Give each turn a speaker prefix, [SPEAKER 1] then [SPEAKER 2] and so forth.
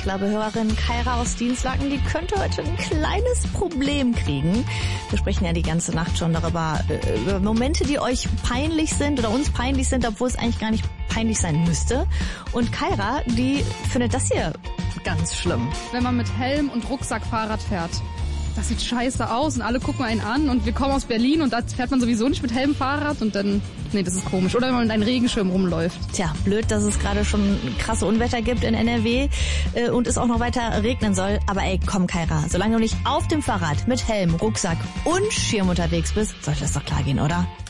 [SPEAKER 1] Club-Hörerin Kaira aus Dienstlaken, die könnte heute ein kleines Problem kriegen. Wir sprechen ja die ganze Nacht schon darüber, über Momente, die euch peinlich sind oder uns peinlich sind, obwohl es eigentlich gar nicht peinlich sein müsste. Und Kaira, die findet das hier ganz schlimm.
[SPEAKER 2] Wenn man mit Helm und Rucksack Fahrrad fährt. Das sieht scheiße aus und alle gucken einen an und wir kommen aus Berlin und da fährt man sowieso nicht mit Helm Fahrrad und dann, nee, das ist komisch. Oder wenn man mit einem Regenschirm rumläuft.
[SPEAKER 1] Tja, blöd, dass es gerade schon krasse Unwetter gibt in NRW und es auch noch weiter regnen soll. Aber ey, komm Kaira, solange du nicht auf dem Fahrrad mit Helm, Rucksack und Schirm unterwegs bist, sollte das doch klar gehen, oder?